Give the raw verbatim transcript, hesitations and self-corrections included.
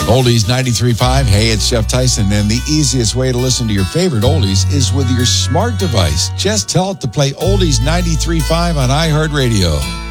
Oldies ninety-three point five. Hey, it's Jeff Tyson, and the easiest way to listen to your favorite oldies is with your smart device. Just tell it to play Oldies ninety-three point five on iHeartRadio.